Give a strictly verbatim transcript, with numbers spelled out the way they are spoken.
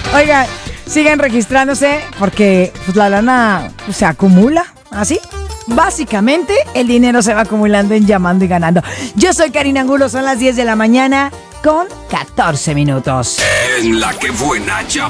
Oigan, sigan registrándose porque pues, la lana pues, se acumula, ¿así? Básicamente, el dinero se va acumulando en Llamando y Ganando. Yo soy Karina Angulo, son las diez de la mañana con catorce minutos. En La Que Buena